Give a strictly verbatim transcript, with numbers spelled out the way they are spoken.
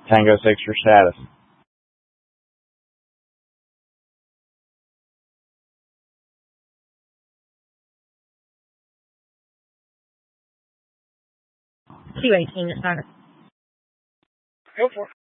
Tango six your status. Q eighteen status. Go for it.